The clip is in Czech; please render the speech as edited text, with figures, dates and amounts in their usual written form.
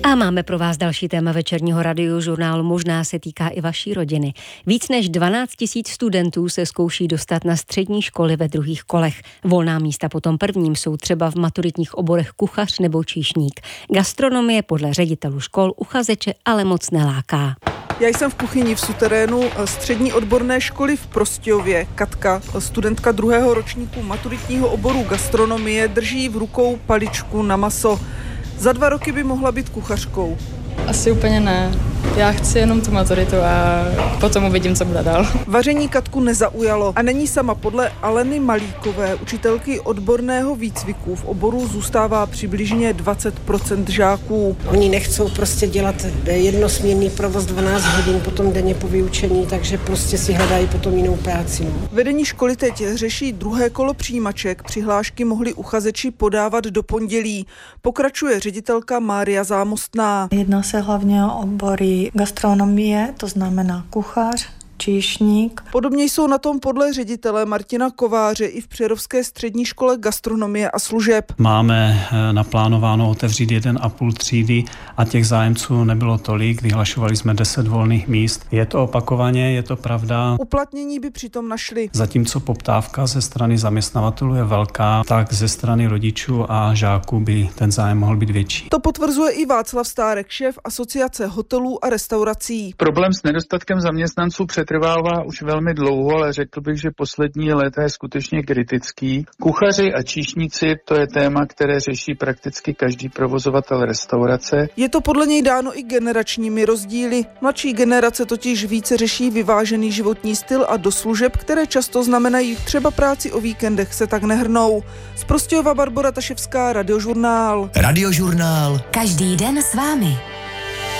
A máme pro vás další téma večerního radiožurnálu, možná se týká i vaší rodiny. Víc než 12 000 studentů se zkouší dostat na střední školy ve druhých kolech. Volná místa po tom prvním jsou třeba v maturitních oborech kuchař nebo číšník. Gastronomie podle ředitelů škol uchazeče ale moc neláká. Já jsem v kuchyni v suterénu střední odborné školy v Prostějově. Katka, studentka 2. ročníku maturitního oboru gastronomie, drží v rukou paličku na maso. Za 2 roky by mohla být kuchařkou. Asi úplně ne. Já chci jenom tu maturitu a potom uvidím, co bude dál. Vaření Katku nezaujalo a není sama. Podle Aleny Malíkové, učitelky odborného výcviku, v oboru zůstává přibližně 20% žáků. Oni nechcou prostě dělat jednosměrný provoz 12 hodin potom denně po vyučení, takže prostě si hledají potom jinou práci. Vedení školy teď řeší druhé kolo přijímaček. Přihlášky mohli uchazeči podávat do pondělí. Pokračuje ředitelka Mária Zámostná. Jedná se hlavně o obory gastronomie, to znamená kuchař, číšník. Podobně jsou na tom podle ředitele Martina Kováře i v Přerovské střední škole gastronomie a služeb. Máme naplánováno otevřít 1,5 třídy a těch zájemců nebylo tolik, vyhlašovali jsme 10 volných míst. Je to opakovaně, je to pravda. Uplatnění by přitom našli. Zatímco poptávka ze strany zaměstnavatelů je velká, tak ze strany rodičů a žáků by ten zájem mohl být větší. To potvrzuje i Václav Stárek, šéf Asociace hotelů a restaurací. Problém s nedostatkem zaměstnanců přetrvává už velmi dlouho, ale řekl bych, že poslední léta je skutečně kritický. Kuchaři a číšníci, to je téma, které řeší prakticky každý provozovatel restaurace. Je to podle něj dáno i generačními rozdíly. Mladší generace totiž více řeší vyvážený životní styl a do služeb, které často znamenají třeba práci o víkendech, se tak nehrnou. Z Prostějova Barbora Taševská, Radiožurnál. Radiožurnál. Každý den s vámi.